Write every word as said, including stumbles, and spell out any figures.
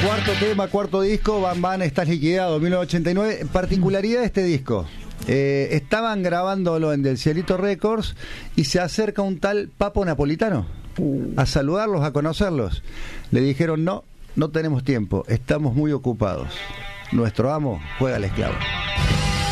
Cuarto tema, cuarto disco, Van Van, Estás Liquidado, mil novecientos ochenta y nueve. Particularidad de este disco. Eh, estaban grabándolo en Del Cielito Records y se acerca un tal Papo Napolitano a saludarlos, a conocerlos. Le dijeron, no, no tenemos tiempo, estamos muy ocupados. Nuestro amo juega al esclavo.